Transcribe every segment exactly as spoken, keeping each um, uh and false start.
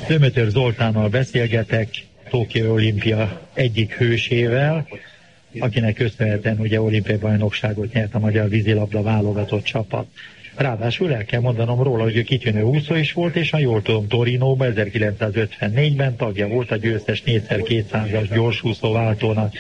Dömötör Zoltánnal beszélgetek, Tokió olimpia egyik hősével, akinek köszönhetően ugye olimpiai bajnokságot nyert a magyar vízilabda válogatott csapat. Ráadásul el kell mondanom róla, hogy ő kitűnő úszó is volt, és ha jól tudom, Torinóban ezerkilencszázötvennégyben tagja volt a győztes négyszer kétszázas gyorsúszó váltónak.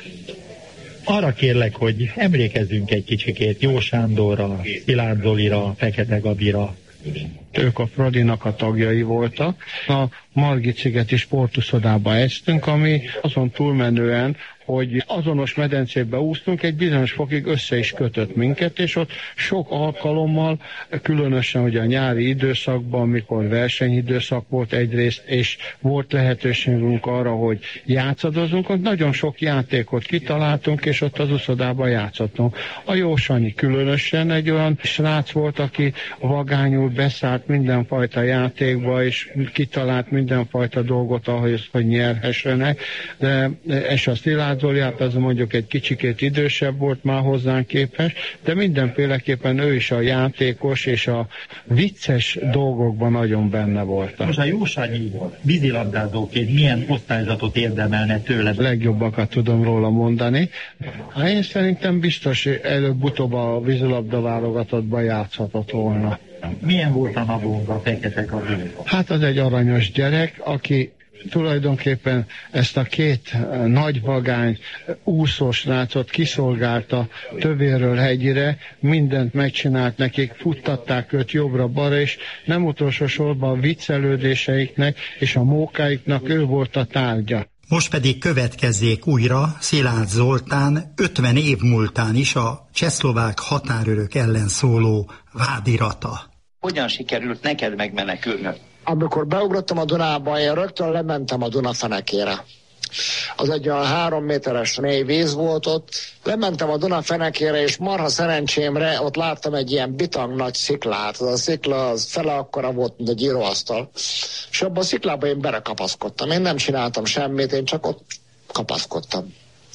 Arra kérlek, hogy emlékezzünk egy kicsikét Jó Sándorra, Szilárd Zolira, Fekete Gabira. Ők a Fradinak a tagjai voltak. A Margit-szigeti sportuszodába eztünk, ami azon túlmenően, hogy azonos medencébe úsztunk, egy bizonyos fokig össze is kötött minket, és ott sok alkalommal, különösen ugye a nyári időszakban, amikor versenyidőszak volt egyrészt, és volt lehetőségünk arra, hogy játszadozunk, ott nagyon sok játékot kitaláltunk, és ott az úszodában játszottunk. A Jó Sanyi különösen egy olyan srác volt, aki vagányul beszállt mindenfajta játékba, és kitalált mindenfajta dolgot ahhoz, hogy nyerhessenek, de és a Szilárd Zoli, hát az mondjuk egy kicsikét idősebb volt már hozzánk képest, de mindenféleképpen ő is a játékos és a vicces dolgokban nagyon benne volt. Most a Jó Sanyi vízilabdázóként milyen osztályzatot érdemelne tőle? Legjobbakat tudom róla mondani. Hát én szerintem biztos előbb-utóbb a vízilabda válogatottban játszhatott volna. Milyen volt a navunk a Fekete Gabi? Hát az egy aranyos gyerek, aki tulajdonképpen ezt a két nagy vagány úszós srácot kiszolgálta tövéről hegyire, mindent megcsinált nekik, futtatták őt jobbra-balra, és nem utolsó sorban a viccelődéseiknek és a mókáiknak ő volt a tárgya. Most pedig következzék újra Szilárd Zoltán ötven év múltán is a csehszlovák határőrök ellen szóló vádirata. Hogyan sikerült neked megmenekülnöd? Amikor beugrottam a Dunába, én rögtön lementem a Duna fenekére. Az egy olyan három méteres mély víz volt ott. Lementem a Duna fenekére, és marha szerencsémre ott láttam egy ilyen bitang nagy sziklát. Az a szikla az fele akkora volt, mint egy íróasztal. És abban a sziklába én berekapaszkodtam. Én nem csináltam semmit, én csak ott kapaszkodtam.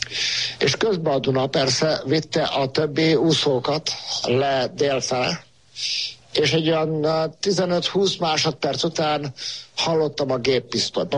És közben a Duna persze vitte a többi úszókat le délfele, és egy olyan tizenöt-húsz másodperc után hallottam a géppisztolyt.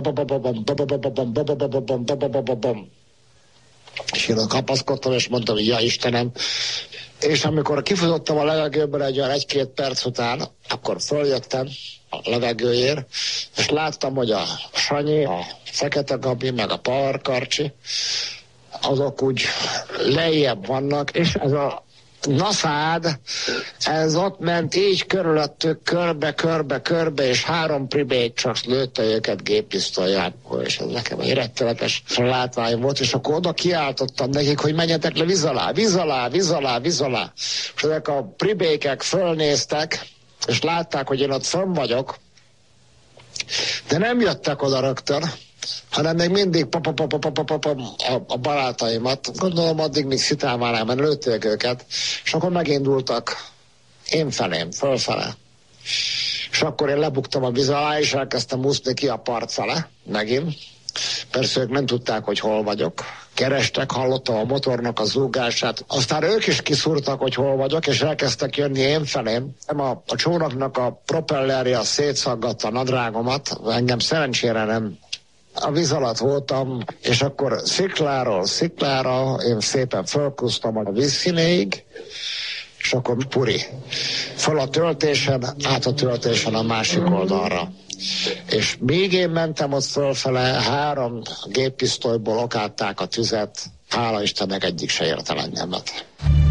És én kapaszkodtam, és mondtam, hogy ja Istenem. És amikor kifutottam a levegőből egy olyan egy-két perc után, akkor följöttem a levegőért, és láttam, hogy a Sanyi, a Fekete Gabi, meg a Power Karcsi, azok úgy lejjebb vannak, és ez a Naszád, ez ott ment így körülöttük, körbe, körbe, körbe, és három pribék csak lőtte őket géppisztolyából, és ez nekem egy rettenetes látvány volt, és akkor oda kiáltottam nekik, hogy menjetek le víz alá, víz alá, víz alá, víz alá. És ezek a pribékek fölnéztek, és látták, hogy én ott fönn vagyok, de nem jöttek oda rögtön, hanem még mindig a barátaimat. Gondolom addig még szitálmánál, mert lőtték őket, és akkor megindultak én felém, fölfele. És akkor én lebuktam a víz alá, és elkezdtem úszni ki a part fele, megint. Persze ők nem tudták, hogy hol vagyok. Kerestek, hallottam a motornak a zúgását. Aztán ők is kiszúrtak, hogy hol vagyok, és elkezdtek jönni én felém. A, a csónaknak a propellerje szétszaggatta a nadrágomat, engem szerencsére nem. A víz alatt voltam, és akkor szikláról sziklára én szépen fölkúztam a vízszínéig, és akkor puri. Föl a töltésen, át a töltésen a másik oldalra. És még én mentem ott fölfele, három géppisztolyból okátták a tüzet, hála Istennek egyik se ért el engemet.